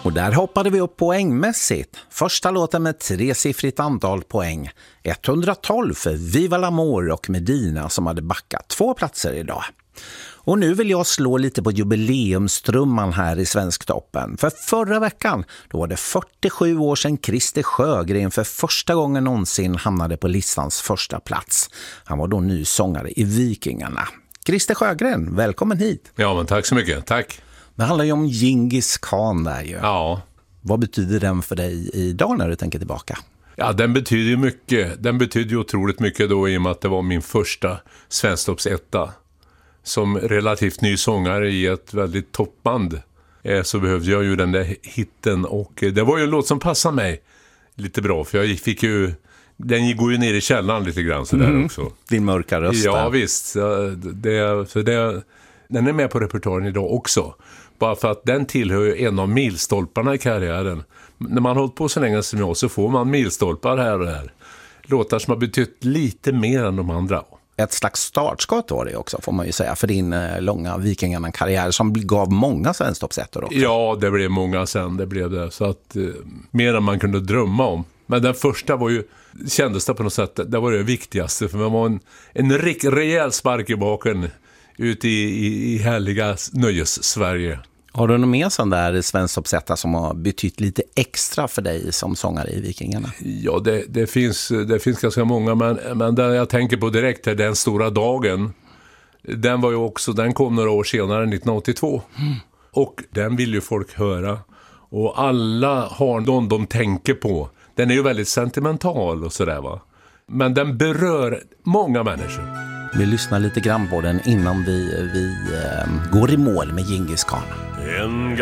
Och där hoppade vi upp poängmässigt. Första låten med 3-siffrigt antal poäng. 112 för Viva l'Amour och Medina som hade backat 2 platser idag. Och nu vill jag slå lite på jubileumstrumman här i Svensktoppen. För förra veckan då var det 47 år sedan Christer Sjögren för första gången någonsin hamnade på listans första plats. Han var då ny sångare i Vikingarna. Christer Sjögren, välkommen hit. Ja, men tack så mycket. Tack. Det handlar ju om Djingis Khan där ju. Ja. Vad betyder den för dig idag när du tänker tillbaka? Ja, den betyder ju mycket. Den betyder ju otroligt mycket då i och med att det var min första Svensktoppsetta. Som relativt ny sångare i ett väldigt toppband så behövde jag ju den där hitten. Och det var ju en låt som passade mig lite bra. För jag fick ju... Den går ju ner i källan lite grann sådär också. Din mörka röst. Ja, visst. Den är med på repertoaren idag också. Bara för att den tillhör ju en av milstolparna i karriären. När man har hållit på så länge som jag så får man milstolpar här och här. Låtar som har betytt lite mer än de andra. Ett slags startskott var det också, får man ju säga, för din långa Vikingarna-karriär som gav många Svensktoppsettor också. Ja, det blev många sen, det blev det. Så att mer än man kunde drömma om. Men den första var ju, kändes det på något sätt, det var det viktigaste. För man var en rejäl spark i baken ut i härliga nöjes-Sverige. Har du någon mer sån där Svensktoppsetta som har betytt lite extra för dig som sångare i Vikingarna? Ja, det finns ganska många, men den jag tänker på direkt är Den stora dagen. Den var ju också, den kom några år senare, 1982. Och den vill ju folk höra. Och alla har någon de tänker på. Den är ju väldigt sentimental och sådär va. Men den berör många människor. Vi lyssnar lite grann på den innan vi går i mål med Djingis Khan.